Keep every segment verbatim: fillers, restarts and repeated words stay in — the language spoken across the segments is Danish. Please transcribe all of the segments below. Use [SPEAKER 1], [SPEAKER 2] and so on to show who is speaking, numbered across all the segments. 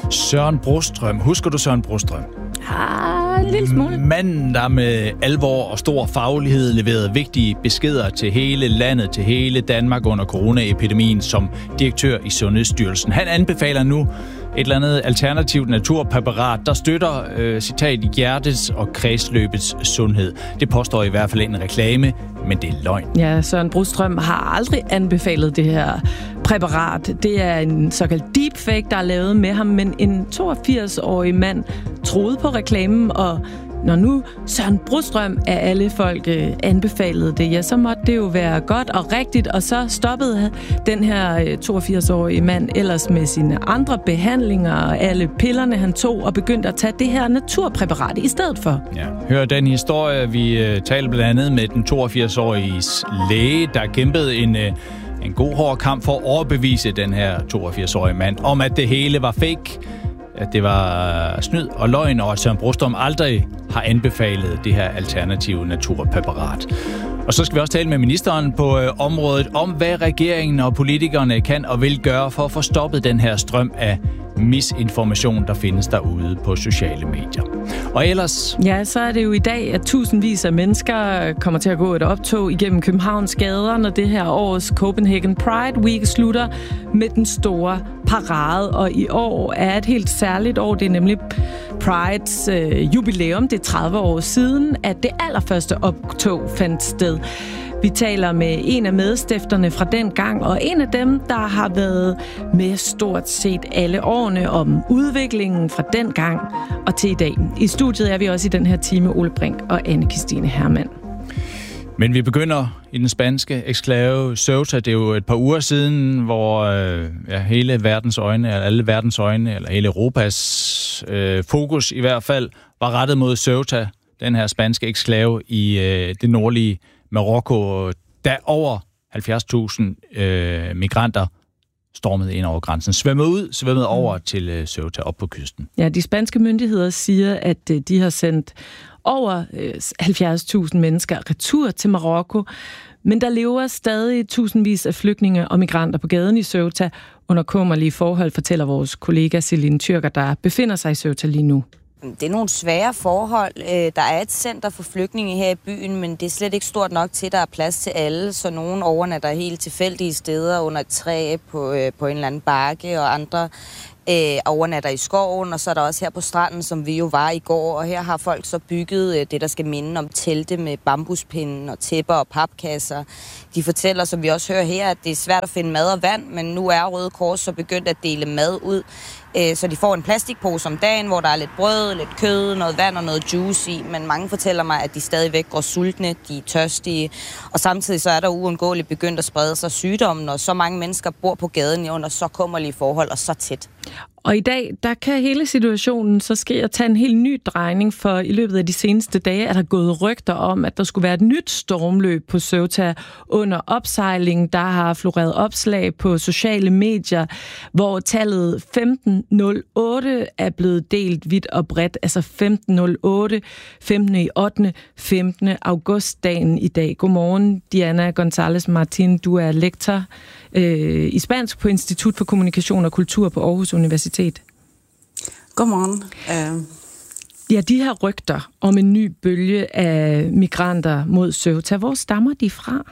[SPEAKER 1] Søren Brostrøm. Husker du Søren Brostrøm?
[SPEAKER 2] Ah, en lille smule.
[SPEAKER 1] Manden, der med alvor og stor faglighed leverede vigtige beskeder til hele landet, til hele Danmark under coronaepidemien som direktør i Sundhedsstyrelsen. Han anbefaler nu et eller andet alternativt naturpræparat, der støtter, øh, citat, hjertets og kredsløbets sundhed. Det påstår i hvert fald en reklame, men det er løgn.
[SPEAKER 2] Ja, Søren Brostrøm har aldrig anbefalet det her præparat. Det er en såkaldt deepfake, der er lavet med ham, men en toogfirs-årig mand troede på reklamen, og når nu Søren Brostrøm af alle folk øh, anbefalede det, ja, så måtte det jo være godt og rigtigt, og så stoppede den her øh, toogfirs-årige mand ellers med sine andre behandlinger og alle pillerne, han tog, og begyndte at tage det her naturpræparat i stedet for.
[SPEAKER 1] Ja, hør den historie. Vi øh, talte blandt andet med den toogfirs-årige læge, der kæmpede en... Øh, en god hård kamp for at overbevise den her toogfirs-årige mand om, at det hele var fake, at det var snyd og løgn, og at Søren Brostrøm aldrig har anbefalet det her alternative naturpræparat. Og så skal vi også tale med ministeren på øh, området om, hvad regeringen og politikerne kan og vil gøre for at få stoppet den her strøm af misinformation, der findes derude på sociale medier. Og ellers...
[SPEAKER 2] Ja, så er det jo i dag, at tusindvis af mennesker kommer til at gå et optog igennem Københavns gader, når det her års Copenhagen Pride Week slutter med den store parade. Og i år er et helt særligt år. Det er nemlig Prides øh, jubilæum. Det er tredive år siden, at det allerførste optog fandt sted. Vi taler med en af medstifterne fra den gang, og en af dem, der har været med stort set alle årene om udviklingen fra den gang og til i dag. I studiet er vi også i den her time Ole Brink og Anne-Kristine Hermann.
[SPEAKER 1] Men vi begynder i den spanske eksklave Ceuta. Det er jo et par uger siden, hvor øh, ja, hele verdens øjne, eller alle verdens øjne, eller hele Europas øh, fokus i hvert fald, var rettet mod Ceuta, den her spanske eksklave i øh, det nordlige Marokko, da over halvfjerds tusind øh, migranter stormede ind over grænsen, svømmede ud, svømmede over til øh, Ceuta op på kysten.
[SPEAKER 2] Ja, de spanske myndigheder siger, at øh, de har sendt over øh, halvfjerds tusind mennesker retur til Marokko, men der lever stadig tusindvis af flygtninge og migranter på gaden i Ceuta under kummerlige forhold, fortæller vores kollega Celine Tyrker, der befinder sig i Ceuta lige nu.
[SPEAKER 3] Det er nogle svære forhold. Der er et center for flygtninge her i byen, men det er slet ikke stort nok til, at der er plads til alle, så nogen overnatter helt tilfældige steder under et træ på, på en eller anden bakke, og andre øh, overnatter i skoven, og så er der også her på stranden, som vi jo var i går, og her har folk så bygget øh, det, der skal minde om telte med bambuspinden og tæpper og papkasser. De fortæller, som vi også hører her, at det er svært at finde mad og vand, men nu er Røde Kors så begyndt at dele mad ud, øh, så de får en plastikpose om dagen, hvor der er lidt brød, lidt kød, noget vand og noget juice i, men mange fortæller mig, at de stadigvæk går sultne, de er tørstige, og samtidig så er der uundgåeligt begyndt at sprede sig sygdommen, og så mange mennesker bor på gaden under så kummerlige forhold og så tæt.
[SPEAKER 2] Og i dag, der kan hele situationen så ske at tage en helt ny drejning, for i løbet af de seneste dage er der gået rygter om, at der skulle være et nyt stormløb på Ceuta under opsejling. Der har floreret opslag på sociale medier, hvor tallet femten nul otte er blevet delt vidt og bredt. Altså femten nul otte, femtende i ottende, femtende augustdagen i dag. Godmorgen, Diana González Martin. Du er lektor øh, i spansk på Institut for Kommunikation og Kultur på Aarhus Universitet.
[SPEAKER 4] Godmorgen. Uh...
[SPEAKER 2] Ja, de her rygter om en ny bølge af migranter mod Ceuta, hvor stammer de fra?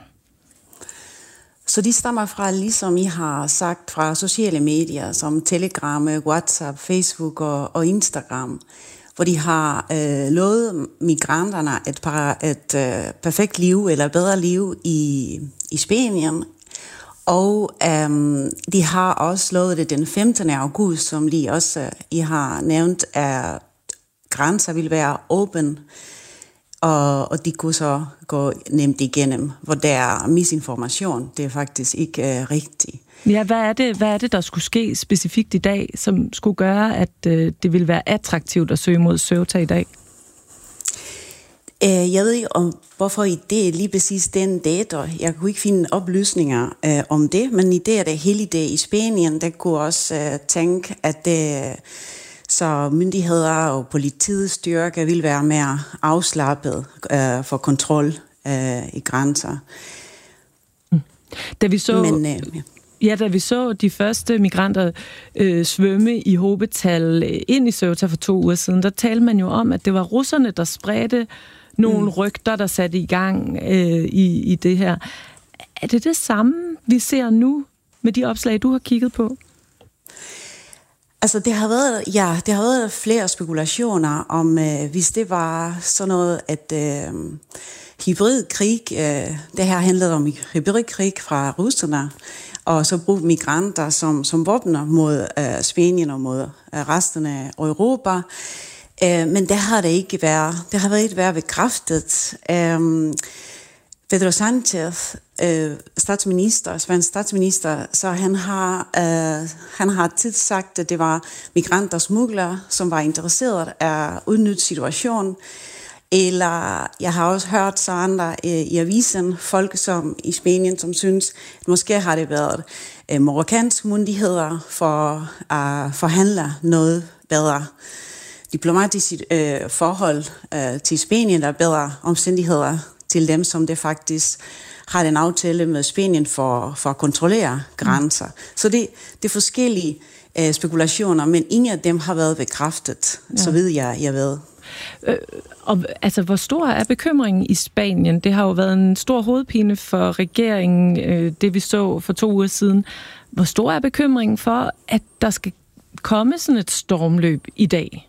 [SPEAKER 4] Så de stammer fra, ligesom I har sagt, fra sociale medier som Telegram, WhatsApp, Facebook og, og Instagram, hvor de har øh, lovet migranterne et, par, et øh, perfekt liv eller bedre liv i, i Spanien. Og øhm, de har også lovet det den femtende august, som de også øh, I har nævnt, at grænser vil være åben, og, og de kunne så gå nemt igennem, hvor der er misinformation. Det er faktisk ikke øh, rigtigt.
[SPEAKER 2] Ja, hvad er det, hvad er det, der skulle ske specifikt i dag, som skulle gøre, at øh, det ville være attraktivt at søge mod Ceuta i dag?
[SPEAKER 4] Jeg ved ikke, om, hvorfor i det er lige præcis den dato. Jeg kunne ikke finde oplysninger øh, om det, men i det er det hele det i Spanien, der kunne også øh, tænke, at det, så myndigheder og politiets styrke vil være mere afslappet øh, for kontrol øh, i grænser.
[SPEAKER 2] Da vi så...
[SPEAKER 4] Men, øh, ja.
[SPEAKER 2] Ja, da vi så de første migranter øh, svømme i hobetal øh, ind i Ceuta for to uger siden, der talte man jo om, at det var russerne, der spredte nogle mm. rygter, der satte i gang øh, i, i det her. Er det det samme, vi ser nu med de opslag, du har kigget på?
[SPEAKER 4] Altså, det har været, ja, det har været flere spekulationer om, øh, hvis det var sådan noget, at øh, hybridkrig, øh, det her handlede om hybridkrig fra russerne, og så brugte migranter som, som våbner mod øh, Spanien og mod øh, resten af Europa. Øh, men det har det ikke været. Det har ikke været bekræftet. Øh, Pedro Sánchez, øh, statsminister, svensk statsminister, så han har, øh, han har tit sagt, at det var migranter og smuglere, som var interesseret af at udnytte situationen. Eller jeg har også hørt så andre øh, i avisen, folk som i Spanien, som synes, at måske har det været øh, marokkanske myndigheder for at forhandle noget bedre. Diplomatisk øh, forhold øh, til Spanien, der er bedre omstændigheder til dem, som det faktisk har en aftale med Spanien for, for at kontrollere grænser. Mm. Så det, det er forskellige øh, spekulationer, men ingen af dem har været bekræftet, ja. Så ved jeg, jeg ved.
[SPEAKER 2] Øh, og, altså, hvor stor er bekymringen i Spanien? Det har jo været en stor hovedpine for regeringen, øh, det vi så for to uger siden. Hvor stor er bekymringen for, at der skal komme sådan et stormløb i dag?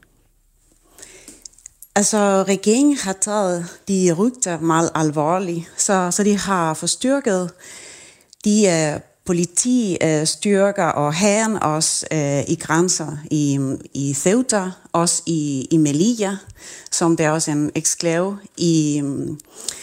[SPEAKER 4] Altså, regeringen har taget de rygter meget alvorligt, så, så de har forstyrket de uh, politistyrker uh, og hæren også uh, i grænser i, i Ceuta, også i, i Melilla, som der er også en eksklave i, um,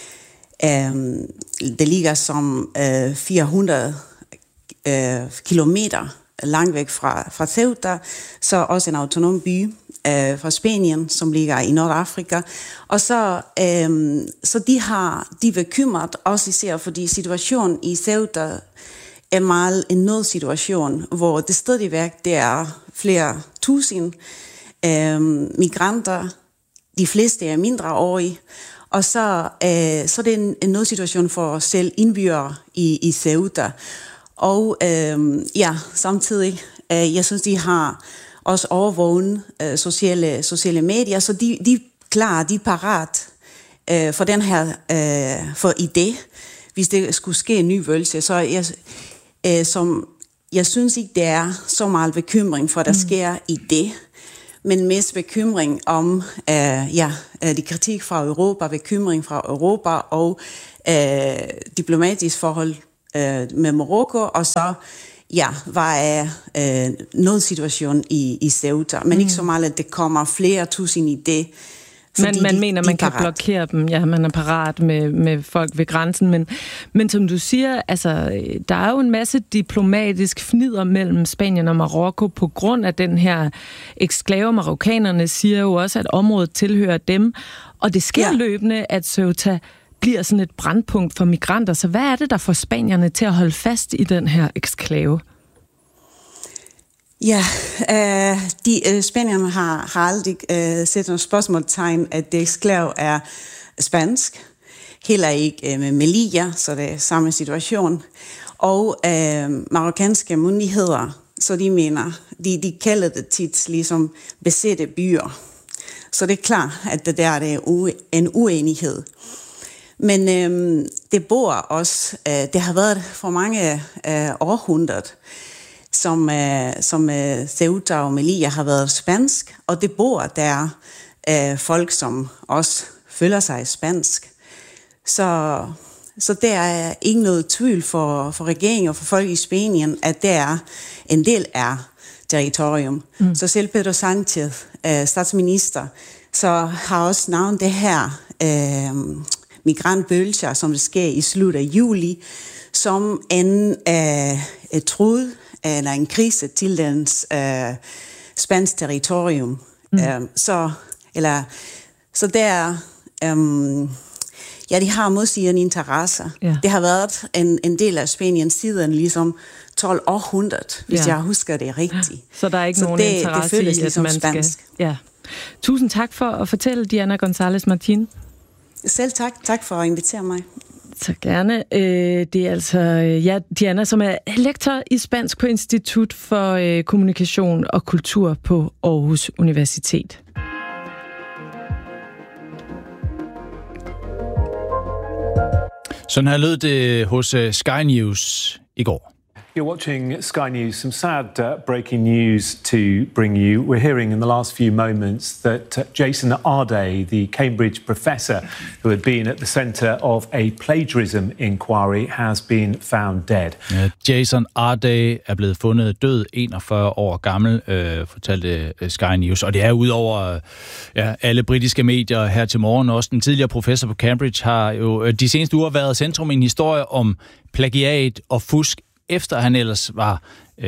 [SPEAKER 4] det ligger som uh, fire hundrede uh, kilometer langt væk fra, fra Ceuta, så også en autonom by øh, fra Spanien, som ligger i Nordafrika. Og så, øh, så de har de er bekymret, også især fordi situationen i Ceuta er meget en nødsituation, hvor det stadigvæk der er flere tusind øh, migranter, de fleste er mindreårige, og så, øh, så er det en, en nødsituation for selv indbyggere i, i Ceuta. Og øh, ja, samtidig, øh, jeg synes, de har også overvåget øh, sociale, sociale medier, så de, de er klar, de er parat øh, for den her øh, for idé, hvis det skulle ske en ny vølse. Så jeg, øh, som, jeg synes ikke, det er så meget bekymring for, at der mm. sker i det, men mest bekymring om øh, ja, de kritik fra Europa, bekymring fra Europa og øh, diplomatisk forhold med Marokko, og så ja, var er øh, noget situation i, i Ceuta, men mm. ikke så meget, at det kommer flere tusind i det.
[SPEAKER 2] Men man de, mener, man kan blokere dem. Ja, man er parat med, med folk ved grænsen, men, men som du siger, altså, der er jo en masse diplomatisk fnider mellem Spanien og Marokko på grund af den her eksklave. Marokkanerne siger jo også, at området tilhører dem, og det sker ja. løbende, at Ceuta bliver sådan et brandpunkt for migranter. Så hvad er det, der får spanierne til at holde fast i den her eksklave?
[SPEAKER 4] Ja, øh, de øh, spanierne har, har aldrig øh, set nogle spørgsmålstegn, at det eksklave er spansk. Heller ikke øh, med Melilla, så det er samme situation. Og øh, marokkanske myndigheder, så de mener, de, de kalder det tit ligesom besætte byer. Så det er klart, at det der er en uenighed. Men øhm, det bor også, øh, det har været for mange øh, århundreder, som, øh, som øh, Ceuta og Melilla har været spansk, og det bor der øh, folk, som også føler sig spansk. Så, så der er ikke noget tvivl for, for regeringen og for folk i Spanien, at det er en del af territorium. Mm. Så selv Pedro Sánchez, øh, statsminister, så har også navnet det her øh, migrantbølger, som det sker i slut af juli, som en øh, trud eller en krise til dens øh, spansk territorium. Mm. Øh, så, eller, så der, øh, ja, de har modsigende interesser. Ja. Det har været en, en del af Spanien siden ligesom tolv århundrede, hvis ja. jeg husker det rigtigt.
[SPEAKER 2] Så der er ikke
[SPEAKER 4] så
[SPEAKER 2] nogen
[SPEAKER 4] det,
[SPEAKER 2] interesse
[SPEAKER 4] det føles
[SPEAKER 2] i,
[SPEAKER 4] ligesom
[SPEAKER 2] at man
[SPEAKER 4] spansk.
[SPEAKER 2] skal... Ja. Tusind tak for at fortælle, Diana González Martín.
[SPEAKER 4] Selv tak. Tak for at invitere mig.
[SPEAKER 2] Så gerne. Øh, det er altså ja, Diana, som er lektor i spansk på Institut for øh, Kommunikation og Kultur på Aarhus Universitet.
[SPEAKER 1] Sådan her lød det hos Sky News i går.
[SPEAKER 5] You're watching Sky News. Some sad uh, breaking news to bring you. We're hearing in the last few moments that uh, Jason Arday, the Cambridge professor who had been at the centre of a plagiarism inquiry, has been found dead.
[SPEAKER 1] Ja, Jason Arday er blevet fundet død, enogfyrre år gammel, øh, fortalte Sky News. Og det er udover ja, alle britiske medier her til morgen. Også den tidligere professor på Cambridge har jo de seneste uger været centrum i en historie om plagiat og fusk, efter han ellers var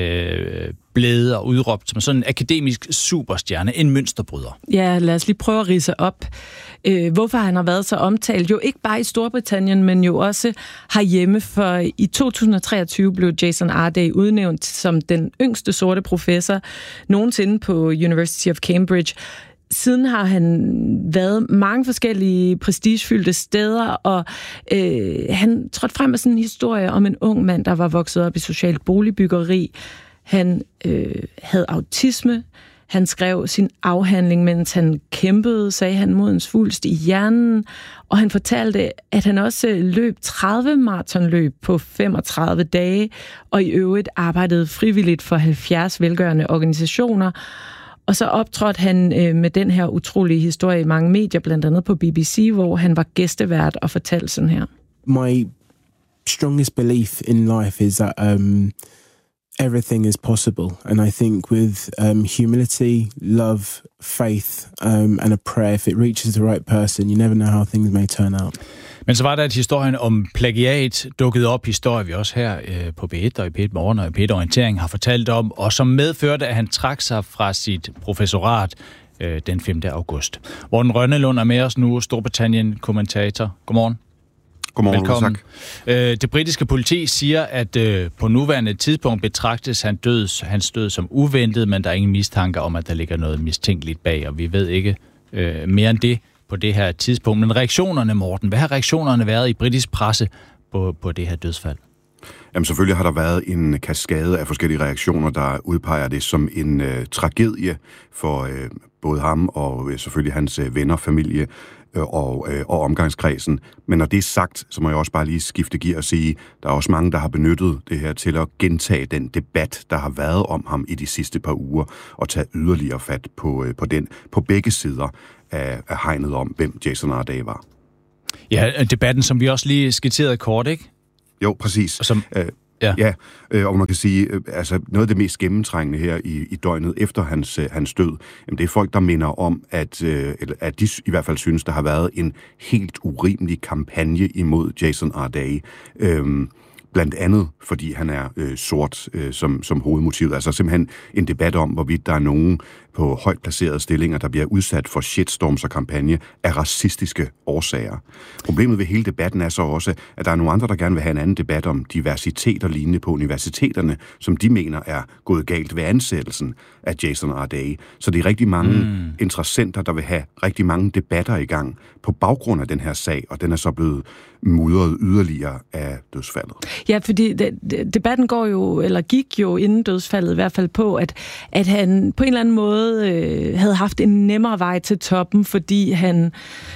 [SPEAKER 1] øh, blevet og udråbt som sådan en akademisk superstjerne, en mønsterbryder.
[SPEAKER 2] Ja, lad os lige prøve at ridse op, øh, hvorfor han har været så omtalt. Jo ikke bare i Storbritannien, men jo også herhjemme, for i to tusind og treogtyve blev Jason Arday udnævnt som den yngste sorte professor nogensinde på University of Cambridge. Siden har han været mange forskellige prestigefyldte steder, og øh, han trådte frem med sådan en historie om en ung mand, der var vokset op i socialt boligbyggeri. Han øh, havde autisme. Han skrev sin afhandling, mens han kæmpede, sagde han, mod en svulst i hjernen. Og han fortalte, at han også løb tredive maratonløb på femogtredive dage, og i øvrigt arbejdede frivilligt for halvfjerds velgørende organisationer. Og så optrådte han øh, med den her utrolige historie i mange medier, blandt andet på B B C, hvor han var gæstevært og fortalte sådan her.
[SPEAKER 6] My strongest belief in life is that um, everything is possible. And I think with um, humility, love, faith um, and a prayer, if it reaches the right person, you never know how things may turn out.
[SPEAKER 1] Men så var der et historien om plagiat dukket op, historie vi også her øh, på B et og i B et Morgen og i B et Orientering har fortalt om, og som medførte, at han trak sig fra sit professorat øh, den femte august. Morten Rønnelund er med os nu, Storbritannien-kommentator. Godmorgen.
[SPEAKER 7] Godmorgen,
[SPEAKER 1] velkommen.
[SPEAKER 7] tak.
[SPEAKER 1] Øh, det britiske politi siger, at øh, på nuværende tidspunkt betragtes han døds, hans død som uventet, men der er ingen mistanke om, at der ligger noget mistænkeligt bag, og vi ved ikke øh, mere end det på det her tidspunkt. Men reaktionerne, Morten, hvad har reaktionerne været i britisk presse på, på det her dødsfald?
[SPEAKER 7] Jamen selvfølgelig har der været en kaskade af forskellige reaktioner, der udpeger det som en øh, tragedie for øh, både ham og øh, selvfølgelig hans øh, venner, familie øh, og, øh, og omgangskredsen. Men når det er sagt, så må jeg også bare lige skifte gear og sige, der er også mange, der har benyttet det her til at gentage den debat, der har været om ham i de sidste par uger, og tage yderligere fat på, øh, på den på begge sider af, af hegnet om, hvem Jason Arday var.
[SPEAKER 1] Ja, debatten, som vi også lige skitserede kort, ikke?
[SPEAKER 7] Jo, præcis.
[SPEAKER 1] Som,
[SPEAKER 7] øh, ja, ja øh, og man kan sige, øh, altså noget af det mest gennemtrængende her i, i døgnet efter hans, øh, hans død, jamen det er folk, der minder om, at, øh, at de i hvert fald synes, der har været en helt urimelig kampagne imod Jason Arday. Øh, Blandt andet, fordi han er øh, sort øh, som, som hovedmotiv. Altså simpelthen en debat om, hvorvidt der er nogen på højt placerede stillinger, der bliver udsat for shitstorms og kampagne af racistiske årsager. Problemet ved hele debatten er så også, at der er nogle andre, der gerne vil have en anden debat om diversitet og lignende på universiteterne, som de mener er gået galt ved ansættelsen af Jason Arday. Så det er rigtig mange mm. interessenter, der vil have rigtig mange debatter i gang på baggrund af den her sag, og den er så blevet mudret yderligere af dødsfaldet.
[SPEAKER 2] Ja, fordi de, de, debatten går jo, eller gik jo inden dødsfaldet i hvert fald på, at, at han på en eller anden måde øh, havde haft en nemmere vej til toppen, fordi han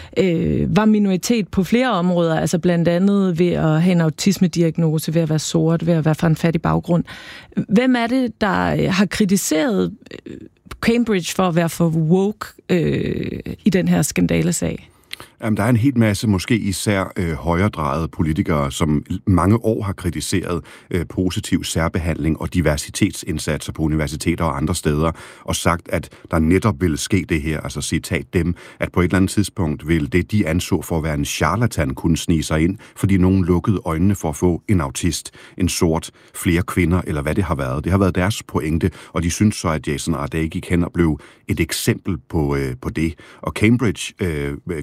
[SPEAKER 2] øh, var minoritet på flere områder, altså blandt andet ved at have en autismediagnose, ved at være sort, ved at være fra en fattig baggrund. Hvem er det, der har kritiseret Cambridge for at være for woke øh, i den her skandalesag?
[SPEAKER 7] Jamen, der er en helt masse, måske især øh, højredrejede politikere, som mange år har kritiseret øh, positiv særbehandling og diversitetsindsatser på universiteter og andre steder, og sagt, at der netop ville ske det her, altså citat dem, at på et eller andet tidspunkt vil det, de anså for at være en charlatan, kunne snige sig ind, fordi nogen lukkede øjnene for at få en autist, en sort, flere kvinder, eller hvad det har været. Det har været deres pointe, og de synes så, at Jason Arday gik hen og blev et eksempel på, øh, på det. Og Cambridge øh, gjorde jo også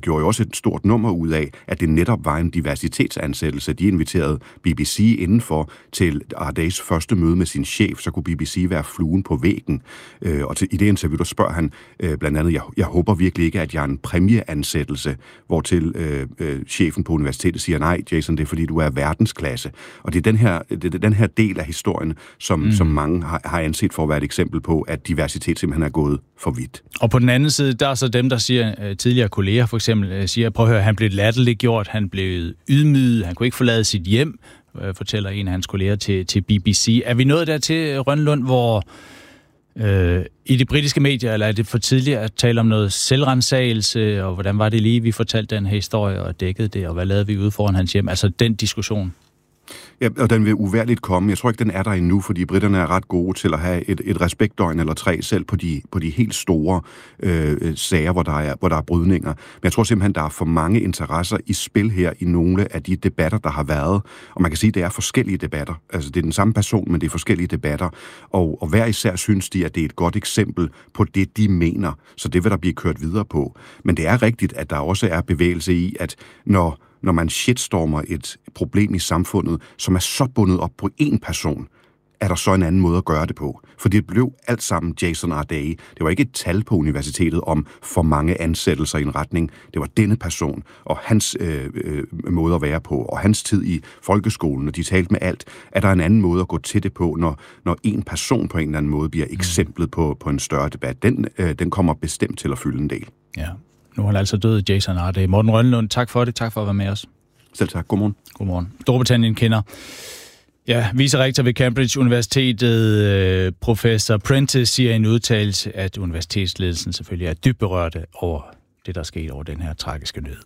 [SPEAKER 7] et stort nummer ud af, at det netop var en diversitetsansættelse. De inviterede B B C indenfor til Ardays første møde med sin chef, så kunne B B C være fluen på væggen. Øh, og til, i det interview, der spørger han øh, blandt andet, jeg, jeg håber virkelig ikke, at jeg er en præmieansættelse, hvortil øh, øh, chefen på universitetet siger, nej, Jason, det er fordi, du er verdensklasse. Og det er den her, det er den her del af historien, som, mm. som mange har, har anset for at være et eksempel på, at diversitet simpelthen er gået for vidt.
[SPEAKER 1] Og på den anden side, der er så dem, der siger, tidligere kolleger for eksempel, siger, prøv at høre, han blev latterliggjort, han blev ydmyget, han kunne ikke forlade sit hjem, fortæller en af hans kolleger til, til B B C. Er vi nået dertil, Rønlund, hvor øh, i de britiske medier, eller er det for tidligt at tale om noget selvrensagelse, og hvordan var det lige, vi fortalte den her historie og dækkede det, og hvad lavede vi ude foran hans hjem? Altså den diskussion.
[SPEAKER 7] Ja, og den vil uværligt komme. Jeg tror ikke, den er der endnu, fordi britterne er ret gode til at have et, et respektdøgn eller tre, selv på de, på de helt store øh, sager, hvor der, er, hvor der er brydninger. Men jeg tror simpelthen, der er for mange interesser i spil her i nogle af de debatter, der har været. Og man kan sige, at det er forskellige debatter. Altså, det er den samme person, men det er forskellige debatter. Og, og hver især synes de, at det er et godt eksempel på det, de mener. Så det vil der blive kørt videre på. Men det er rigtigt, at der også er bevægelse i, at når når man shitstormer et problem i samfundet, som er så bundet op på én person, er der så en anden måde at gøre det på. For det blev alt sammen Jason Arday. Det var ikke et tal på universitetet om for mange ansættelser i en retning. Det var denne person og hans øh, øh, måde at være på, og hans tid i folkeskolen, og de talte med alt. Er der en anden måde at gå til det på, når, når en person på en eller anden måde bliver eksemplet på, på en større debat? Den, øh, den kommer bestemt til at fylde en del.
[SPEAKER 1] Ja. Nu er han altså død, Jason Arday. Morten Rønlund, tak for det. Tak for at være med os.
[SPEAKER 7] Selv tak. Godmorgen.
[SPEAKER 1] Godmorgen. Storbritannien kender. Ja, vicerektor ved Cambridge Universitetet, professor Prentice, siger i en udtalelse, at universitetsledelsen selvfølgelig er dybt berørte over det, der er sket over den her tragiske nød.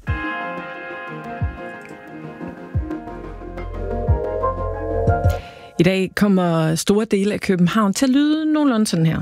[SPEAKER 2] I dag kommer store dele af København til at lyde nogenlunde sådan her.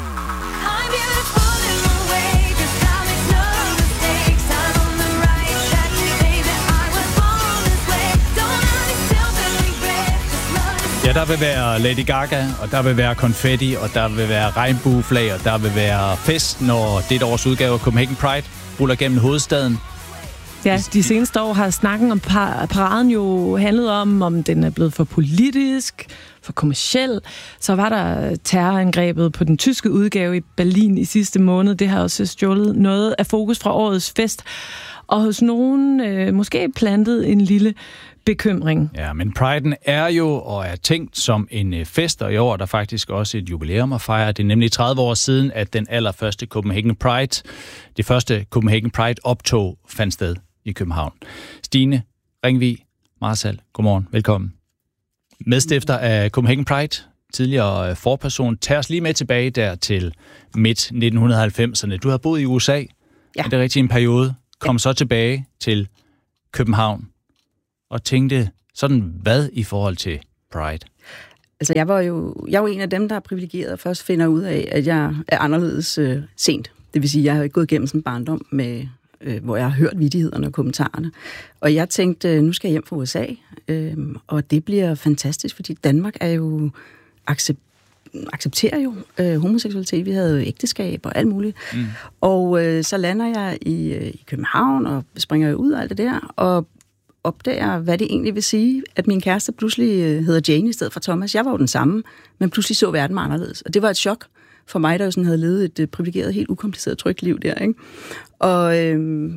[SPEAKER 1] Ja, der vil være Lady Gaga, og der vil være konfetti, og der vil være regnbueflag, og der vil være fest, når dette års udgave af Copenhagen Pride ruller gennem hovedstaden.
[SPEAKER 2] Ja, de seneste år har snakken om paraden jo handlet om, om den er blevet for politisk, for kommerciel. Så var der terrorangrebet på den tyske udgave i Berlin i sidste måned. Det har også stjålet noget af fokus fra årets fest. Og hos nogen øh, måske plantet en lille bekymring.
[SPEAKER 1] Ja, men Pride'en er jo og er tænkt som en fest, og i år er der faktisk også et jubilæum at fejre. Det er nemlig tredive år siden, at den allerførste Copenhagen Pride, det første Copenhagen Pride optog, fandt sted i København. Stine Ringvig Marsal, godmorgen, velkommen. Medstifter af Copenhagen Pride, tidligere forperson. Tag os lige med tilbage der til midt nitten halvfemserne. Du har boet i U S A, ja. Er det rigtigt, en periode? Kom ja. Så tilbage til København og tænkte sådan hvad i forhold til Pride?
[SPEAKER 8] Altså, jeg var jo jeg var en af dem, der er privilegeret og først finder ud af, at jeg er anderledes øh, sent. Det vil sige, at jeg har ikke gået igennem sådan en barndom, med, øh, hvor jeg har hørt vittighederne og kommentarerne. Og jeg tænkte, øh, nu skal jeg hjem fra U S A, øh, og det bliver fantastisk, fordi Danmark er jo accept, accepterer jo øh, homoseksualitet. Vi havde jo ægteskab og alt muligt. Mm. Og øh, så lander jeg i, øh, i København og springer ud af alt det der, og opdager, hvad det egentlig vil sige, at min kæreste pludselig hedder Jane i stedet for Thomas. Jeg var jo den samme, men pludselig så verden mig anderledes. Og det var et chok for mig, der jo sådan havde levet et privilegeret, helt ukompliceret, trygt liv der, ikke? Og øhm,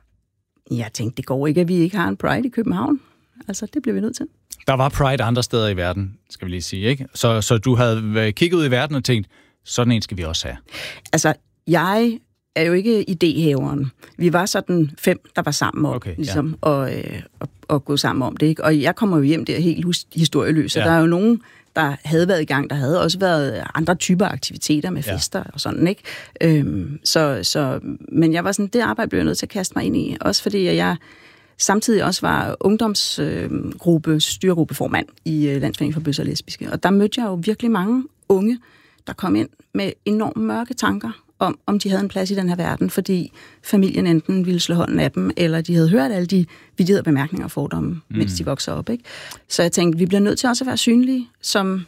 [SPEAKER 8] jeg tænkte, det går ikke, at vi ikke har en Pride i København. Altså, det bliver vi nødt til.
[SPEAKER 1] Der var Pride andre steder i verden, skal vi lige sige, ikke? Så, så du havde kigget ud i verden og tænkt, sådan en skal vi også have.
[SPEAKER 8] Altså, jeg er jo ikke idéhaveren. Vi var sådan fem, der var sammen om,
[SPEAKER 1] okay,
[SPEAKER 8] ligesom,
[SPEAKER 1] ja.
[SPEAKER 8] og, øh, og, og gå sammen om det, ikke? Og jeg kommer jo hjem der helt historieløs, så ja. Der er jo nogen, der havde været i gang. Der havde også været andre typer aktiviteter med fester ja. Og sådan, ikke? Øhm, så, så, men jeg var sådan, det arbejde blev jeg nødt til at kaste mig ind i, også fordi jeg samtidig også var ungdomsgruppe, øh, styregruppeformand i øh, Landsforeningen for Bøsser og Lesbiske. Og der mødte jeg jo virkelig mange unge, der kom ind med enormt mørke tanker om, om de havde en plads i den her verden, fordi familien enten ville slå hånden af dem, eller de havde hørt alle de vittigheder, bemærkninger og fordomme, mm. mens de vokser op, ikke? Så jeg tænkte, vi bliver nødt til også at være synlige som,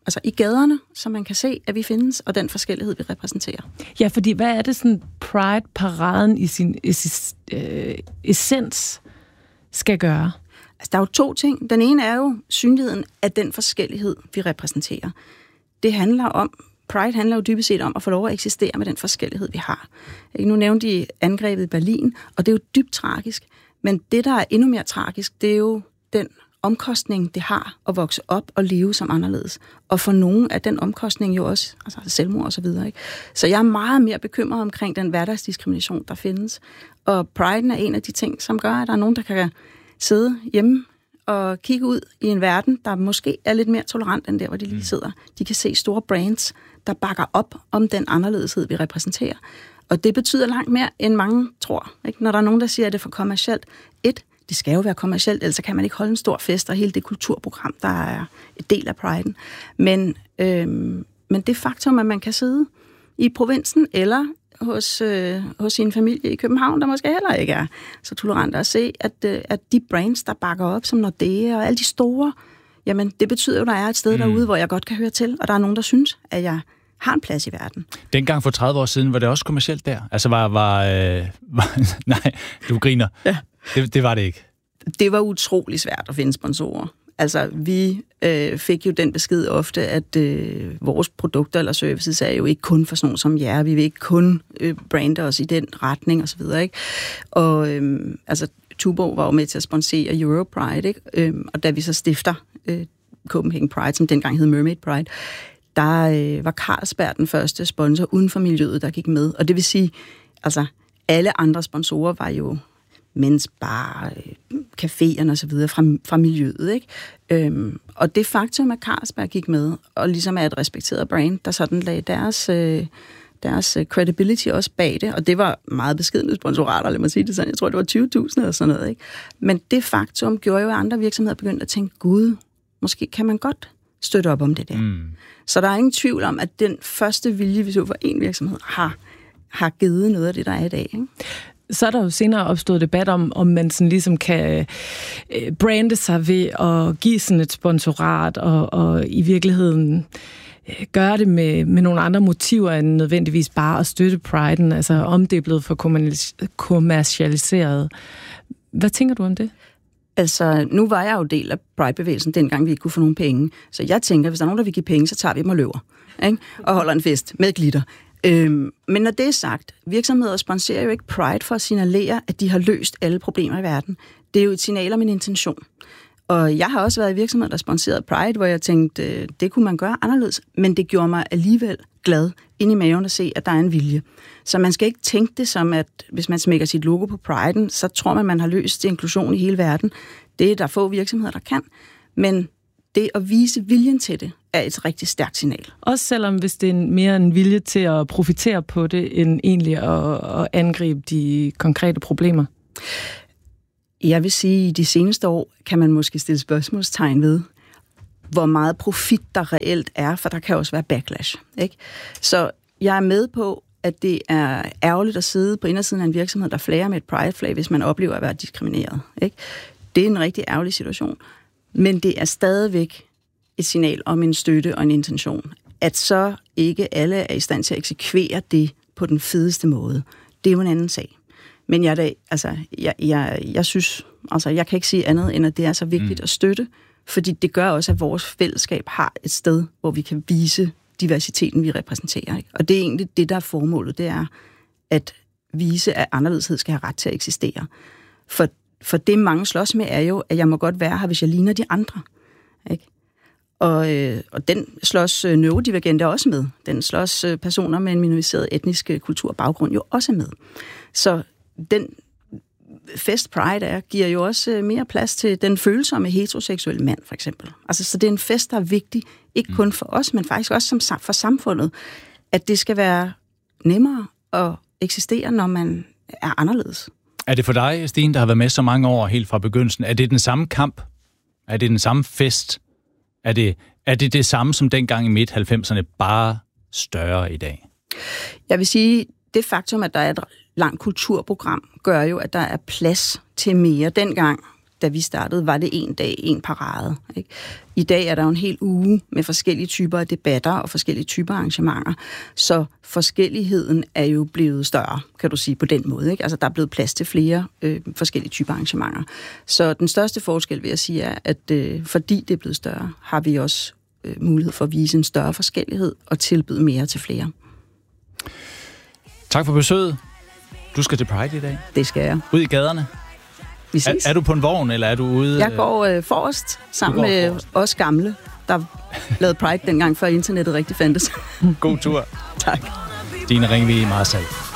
[SPEAKER 8] altså i gaderne, så man kan se, at vi findes, og den forskellighed, vi repræsenterer.
[SPEAKER 2] Ja, fordi hvad er det sådan Pride-paraden i sin essenz, øh, essens skal gøre?
[SPEAKER 8] Altså, der er jo to ting. Den ene er jo synligheden af den forskellighed, vi repræsenterer. Det handler om, Pride handler jo dybest set om at få lov at eksistere med den forskellighed, vi har. Nu nævnte de angrebet i Berlin, og det er jo dybt tragisk. Men det, der er endnu mere tragisk, det er jo den omkostning, det har at vokse op og leve som anderledes. Og for nogen er den omkostning jo også altså selvmord og så videre. Ikke? Så jeg er meget mere bekymret omkring den hverdagsdiskrimination, der findes. Og Pride er en af de ting, som gør, at der er nogen, der kan sidde hjemme og kigge ud i en verden, der måske er lidt mere tolerant end der, hvor de lige sidder. De kan se store brands, der bakker op om den anderledeshed, vi repræsenterer. Og det betyder langt mere, end mange tror. Ikke? Når der er nogen, der siger, at det er for kommercielt. Et, det skal jo være kommercielt, ellers kan man ikke holde en stor fest og hele det kulturprogram, der er et del af Pride'en. Men, øhm, men det faktum, at man kan sidde i provinsen eller hos, øh, hos sin familie i København, der måske heller ikke er så tolerant at se, at, øh, at de brands, der bakker op, som Nordea og alle de store, jamen det betyder jo, at der er et sted mm. derude, hvor jeg godt kan høre til, og der er nogen, der synes, at jeg har en plads i verden.
[SPEAKER 1] Dengang for tredive år siden, var det også kommercielt der? Altså var... var, øh, var nej, du griner.
[SPEAKER 8] Ja.
[SPEAKER 1] Det, det var det ikke.
[SPEAKER 8] Det var utrolig svært at finde sponsorer. Altså, vi øh, fik jo den besked ofte, at øh, vores produkter eller services er jo ikke kun for sådan nogen som jer. Vi vil ikke kun øh, brande os i den retning og så videre, ikke? Og øh, altså, Tuborg var jo med til at sponsere Europride, ikke? Øh, og da vi så stifter øh, Copenhagen Pride, som dengang hed Mermaid Pride, der øh, var Carlsberg den første sponsor uden for miljøet, der gik med. Og det vil sige, altså, alle andre sponsorer var jo mens bare caféerne og så videre fra, fra miljøet, ikke? Øhm, og det faktum, at Carlsberg gik med, og ligesom er et respekteret brand, der sådan lagde deres, øh, deres credibility også bag det, og det var meget beskedne sponsorater, lad mig sige det sådan, jeg tror, det var tyve tusind eller sådan noget, ikke? Men det faktum gjorde jo, at andre virksomheder begyndte at tænke, gud, måske kan man godt støtte op om det der. Mm. Så der er ingen tvivl om, at den første vilje, vi så for en virksomhed, har, har givet noget af det, der er i dag, ikke?
[SPEAKER 2] Så er der jo senere opstået debat om, om man sådan ligesom kan øh, brande sig ved at give sådan et sponsorat, og, og i virkeligheden øh, gøre det med, med nogle andre motiver, end nødvendigvis bare at støtte Pride'en, altså om det er blevet for kommercialiseret. Hvad tænker du om det?
[SPEAKER 8] Altså, nu var jeg jo del af Pride-bevægelsen, dengang vi ikke kunne få nogen penge. Så jeg tænker, hvis der er nogen, der vil give penge, så tager vi dem og løber, ikke? Og holder en fest med glitter. Øhm, men når det er sagt, virksomheder sponsorerer jo ikke Pride for at signalere, at de har løst alle problemer i verden. Det er jo et signal om en intention. Og jeg har også været i virksomheder, der sponsorerede Pride, hvor jeg tænkte, det kunne man gøre anderledes, men det gjorde mig alligevel glad ind i maven at se, at der er en vilje. Så man skal ikke tænke det som, at hvis man smækker sit logo på Pride'en, så tror man, man har løst inklusion i hele verden. Det er der få virksomheder, der kan. Men det at vise viljen til det, er et rigtig stærkt signal.
[SPEAKER 2] Også selvom hvis det er mere en vilje til at profitere på det, end egentlig at, at angribe de konkrete problemer?
[SPEAKER 8] Jeg vil sige, at i de seneste år kan man måske stille spørgsmålstegn ved, hvor meget profit der reelt er, for der kan også være backlash, ikke? Så jeg er med på, at det er ærgerligt at sidde på indersiden af en virksomhed, der flager med et pride-flag, hvis man oplever at være diskrimineret, ikke? Det er en rigtig ærgerlig situation. Men det er stadigvæk et signal om en støtte og en intention. At så ikke alle er i stand til at eksekvere det på den fedeste måde, det er jo en anden sag. Men jeg, da, altså, jeg, jeg, jeg synes, altså, jeg kan ikke sige andet, end at det er så vigtigt mm. at støtte, fordi det gør også, at vores fællesskab har et sted, hvor vi kan vise diversiteten, vi repræsenterer, ikke? Og det er egentlig det, der er formålet, det er at vise, at anderledeshed skal have ret til at eksistere. For For det, mange slås med, er jo, at jeg må godt være her, hvis jeg ligner de andre, ikke? Og, øh, og den slås øh, neurodivergente også med. Den slås øh, personer med en minoriseret etnisk kulturbaggrund jo også med. Så den fest Pride er, giver jo også øh, mere plads til den følsomme heteroseksuelle mand, for eksempel. Altså, så det er en fest, der er vigtig, ikke kun for os, men faktisk også som, for samfundet, at det skal være nemmere at eksistere, når man er anderledes.
[SPEAKER 1] Er det for dig, Stine, der har været med så mange år helt fra begyndelsen, er det den samme kamp? Er det den samme fest? Er det, er det det samme som dengang i midt halvfemserne, bare større i dag?
[SPEAKER 8] Jeg vil sige, det faktum, at der er et langt kulturprogram, gør jo, at der er plads til mere. Dengang, da vi startede, var det en dag, en parade. Ikke? I dag er der jo en hel uge med forskellige typer af debatter og forskellige typer af arrangementer, så forskelligheden er jo blevet større, kan du sige, på den måde. Ikke? Altså, der er blevet plads til flere øh, forskellige typer arrangementer. Så den største forskel, vil jeg sige, er, at øh, fordi det er blevet større, har vi også øh, mulighed for at vise en større forskellighed og tilbyde mere til flere.
[SPEAKER 1] Tak for besøget. Du skal til Pride i dag.
[SPEAKER 8] Det skal jeg.
[SPEAKER 1] Ud i gaderne.
[SPEAKER 8] Vi ses.
[SPEAKER 1] Er, er du på en vogn, eller er du ude?
[SPEAKER 8] Jeg går øh, forrest sammen med forrest. os gamle, der lavede Pride dengang, før internettet rigtig fandtes.
[SPEAKER 1] God tur.
[SPEAKER 8] Tak.
[SPEAKER 1] Stine Ringvig Marstal.